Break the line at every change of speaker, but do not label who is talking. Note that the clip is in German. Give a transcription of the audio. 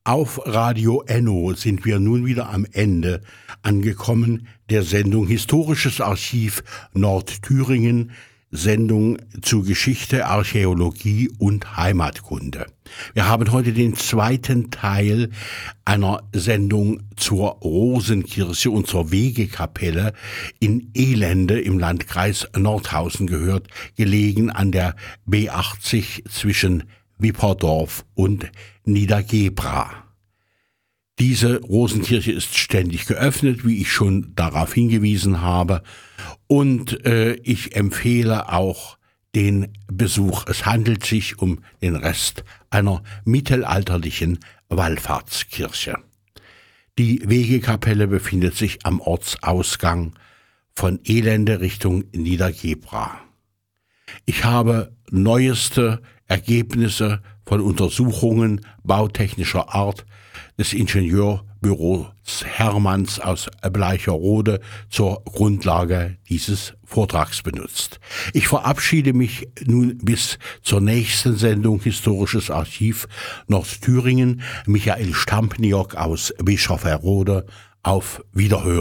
Auf Radio Enno sind wir nun wieder am Ende angekommen der Sendung Historisches Archiv Nordthüringen, Sendung zu Geschichte, Archäologie und Heimatkunde. Wir haben heute den zweiten Teil einer Sendung zur Rosenkirche und zur Wegekapelle in Elende im Landkreis Nordhausen gehört, gelegen an der B80 zwischen Wipperdorf und Niedergebra. Diese Rosenkirche ist ständig geöffnet, wie ich schon darauf hingewiesen habe, und ich empfehle auch den Besuch. Es handelt sich um den Rest einer mittelalterlichen Wallfahrtskirche. Die Wegekapelle befindet sich am Ortsausgang von Elende Richtung Niedergebra. Ich habe neueste Ergebnisse von Untersuchungen bautechnischer Art des Ingenieurbüros Hermanns aus Bleicherode zur Grundlage dieses Vortrags benutzt. Ich verabschiede mich nun bis zur nächsten Sendung Historisches Archiv Nordthüringen. Michael Stampniok aus Bischofferode. Auf Wiederhören.